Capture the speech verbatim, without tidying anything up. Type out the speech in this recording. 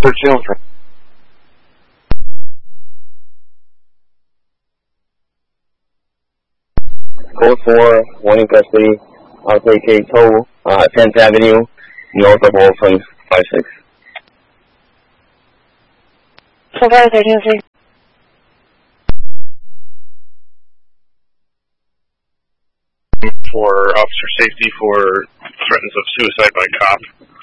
for children. Code four, one in custody. I'll take a tow, uh, tenth Avenue, north of Olson, five six. So far, thirteen six. For officer safety for threats of suicide by cop.